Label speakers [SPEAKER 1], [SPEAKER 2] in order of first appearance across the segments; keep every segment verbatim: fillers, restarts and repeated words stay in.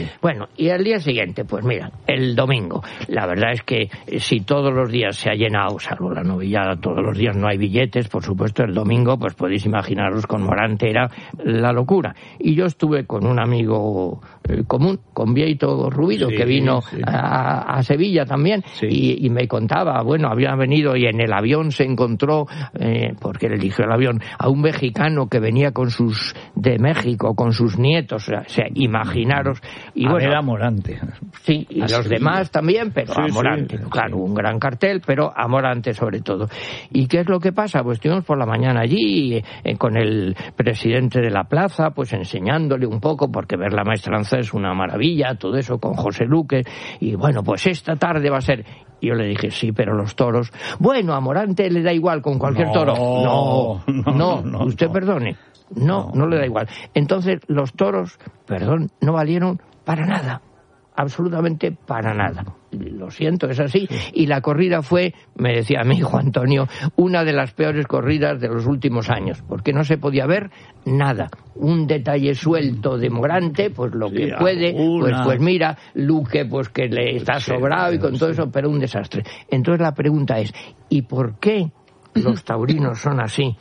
[SPEAKER 1] Bueno, y al día siguiente, pues mira, el domingo. La verdad es que si todos los días se ha llenado, salvo la novillada, todos los días no hay billetes, por supuesto, el domingo, pues podéis imaginaros, con Morante era la locura. Y yo estuve con un amigo eh, común, con Vieito Rubido, sí, que vino sí. a, a Sevilla también, sí. y, y me contaba, bueno, había venido y en el avión se encontró, eh, porque él eligió el avión, a un mexicano que venía con sus, de México, con sus nietos, o sea, o sea imaginaros. Y
[SPEAKER 2] a
[SPEAKER 1] bueno,
[SPEAKER 2] ver a Morante.
[SPEAKER 1] Sí, y Así los demás es. también, pero sí, a Morante, sí, claro, sí. un gran cartel, pero a Morante sobre todo. ¿Y qué es lo que pasa? Pues estuvimos por la mañana allí, eh, con el presidente de la plaza, pues enseñándole un poco, porque ver la maestranza es una maravilla, todo eso con José Luque, y bueno, pues esta tarde va a ser... Y yo le dije, sí, pero los toros... Bueno, a Morante le da igual con cualquier
[SPEAKER 2] no,
[SPEAKER 1] toro. No, no, no,
[SPEAKER 2] no
[SPEAKER 1] usted
[SPEAKER 2] no.
[SPEAKER 1] perdone. No, no, no le da igual. Entonces, los toros, perdón, no valieron para nada. Absolutamente para nada. Lo siento, es así. Y la corrida fue, me decía mi hijo Antonio, una de las peores corridas de los últimos años, porque no se podía ver nada. Un detalle suelto de Morante, pues lo que sí, puede, pues, pues mira, Luque, pues que le está sobrado y con todo eso, pero un desastre. Entonces la pregunta es, ¿y por qué los taurinos son así?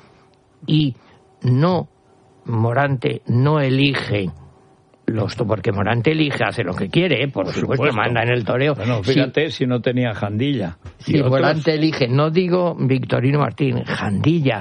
[SPEAKER 1] Y no, Morante no elige... Los, porque Morante elige, hace lo que quiere, ¿eh? por, por supuesto, supuesto, manda en el toreo.
[SPEAKER 2] Bueno, fíjate si, si no tenía Jandilla.
[SPEAKER 1] Si sí, Morante elige, no digo Victorino Martín, Jandilla,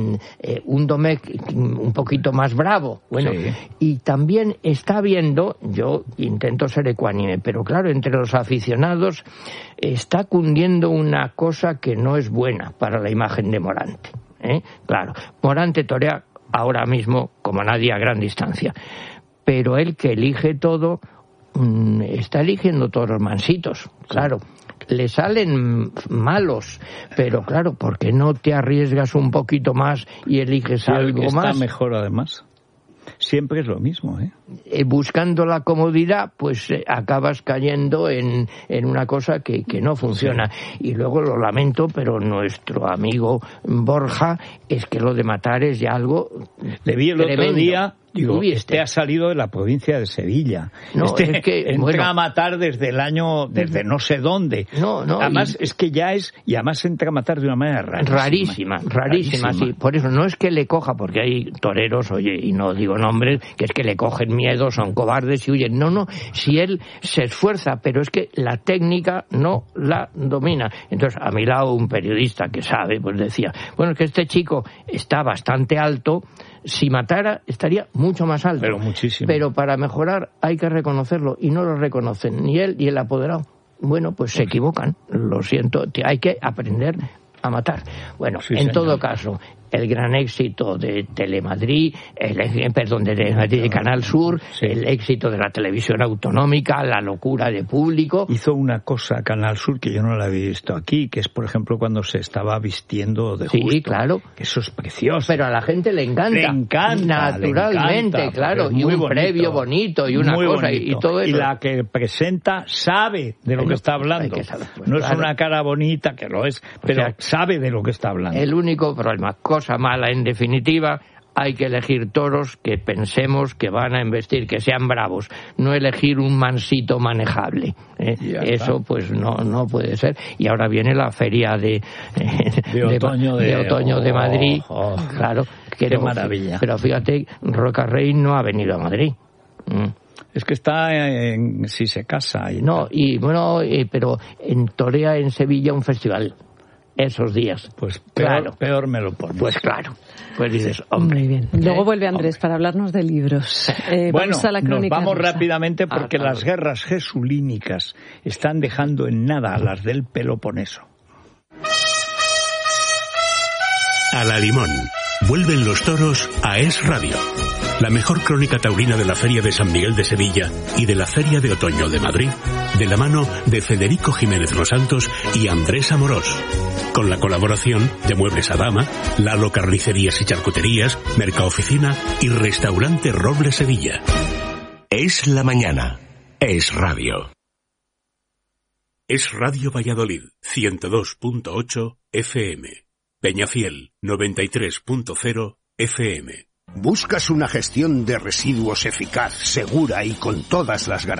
[SPEAKER 1] eh, un Domecq un poquito más bravo. Bueno, sí. Y también está viendo, yo intento ser ecuánime, pero claro, entre los aficionados está cundiendo una cosa que no es buena para la imagen de Morante. ¿eh? Claro, Morante torea ahora mismo como nadie a gran distancia. Pero él que elige todo, mmm, está eligiendo toros mansitos, claro. Le salen malos, pero claro, ¿por qué no te arriesgas un poquito más y eliges sí, algo
[SPEAKER 2] está
[SPEAKER 1] más?
[SPEAKER 2] Está mejor además. Siempre es lo mismo, ¿eh?
[SPEAKER 1] eh buscando la comodidad, pues eh, acabas cayendo en, en una cosa que, que no funciona. Sí. Y luego lo lamento, pero nuestro amigo Borja, es que lo de matar es ya algo
[SPEAKER 2] Le vi el
[SPEAKER 1] tremendo.
[SPEAKER 2] Otro día... Digo, este ha salido de la provincia de Sevilla.
[SPEAKER 1] No,
[SPEAKER 2] este
[SPEAKER 1] es que,
[SPEAKER 2] entra
[SPEAKER 1] bueno,
[SPEAKER 2] a matar desde el año, desde no sé dónde.
[SPEAKER 1] No, no.
[SPEAKER 2] Además,
[SPEAKER 1] y,
[SPEAKER 2] es que ya es, y además entra a matar de una manera rarísima.
[SPEAKER 1] Rarísima, rarísima, rarísima, sí. Por eso no es que le coja, porque hay toreros, oye, y no digo nombres, que es que le cogen miedo, son cobardes y huyen. No, no, si él se esfuerza, pero es que la técnica no la domina. Entonces, a mi lado, un periodista que sabe, pues decía, bueno, es que este chico está bastante alto, si matara estaría mucho más alto.
[SPEAKER 2] Pero muchísimo.
[SPEAKER 1] Pero para mejorar hay que reconocerlo y no lo reconocen ni él ni el apoderado. Bueno, pues se equivocan, lo siento, hay que aprender a matar. Bueno, sí, en señor. Todo caso, el gran éxito de Telemadrid, el, perdón, de, Telemadrid, de Canal Sur, sí. El éxito de la televisión autonómica, la locura de público.
[SPEAKER 2] Hizo una cosa Canal Sur que yo no la había visto aquí, que es, por ejemplo, cuando se estaba vistiendo de justo.
[SPEAKER 1] Sí, claro.
[SPEAKER 2] Que eso es precioso.
[SPEAKER 1] Pero a la gente le encanta.
[SPEAKER 2] Le encanta.
[SPEAKER 1] Naturalmente,
[SPEAKER 2] le encanta,
[SPEAKER 1] claro. Y un bonito, previo bonito y una cosa bonito. Y todo eso.
[SPEAKER 2] Y la que presenta sabe de lo bueno, que está hablando. Que saber, pues, no claro. Es una cara bonita, que lo es, pero o sea, sabe de lo que está hablando.
[SPEAKER 1] El único problema, cosa mala en definitiva, hay que elegir toros que pensemos que van a embestir, que sean bravos, no elegir un mansito manejable. ¿eh? Eso pues no no puede ser. Y ahora viene la feria de, eh,
[SPEAKER 2] de, otoño, de,
[SPEAKER 1] de, otoño oh, de Madrid.
[SPEAKER 2] Oh, oh,
[SPEAKER 1] claro,
[SPEAKER 2] qué maravilla.
[SPEAKER 1] Pero fíjate, Roca Rey no ha venido a Madrid. Mm.
[SPEAKER 2] Es que está en, si se casa. Y
[SPEAKER 1] no, y bueno, eh, pero en torea en Sevilla un festival. Esos días.
[SPEAKER 2] Pues peor,
[SPEAKER 1] claro.
[SPEAKER 2] peor me lo pones.
[SPEAKER 1] Pues claro. Pues dices, hombre.
[SPEAKER 3] Muy bien. Luego vuelve Andrés hombre. Para hablarnos de libros.
[SPEAKER 2] Eh, bueno, vamos a la crónica nos vamos rusa. Rápidamente porque ah, las guerras jesulínicas están dejando en nada a las del Peloponeso.
[SPEAKER 4] A la limón. Vuelven los toros a Es Radio. La mejor crónica taurina de la Feria de San Miguel de Sevilla y de la Feria de Otoño de Madrid, de la mano de Federico Jiménez Los Santos y Andrés Amorós, con la colaboración de Muebles Adama, Lalo Carnicerías y Charcuterías, Mercaoficina y Restaurante Roble Sevilla. Es la mañana. Es Radio. Es Radio Valladolid, ciento dos punto ocho F M. Peñafiel, noventa y tres punto cero F M.
[SPEAKER 5] ¿Buscas una gestión de residuos eficaz, segura y con todas las garantías?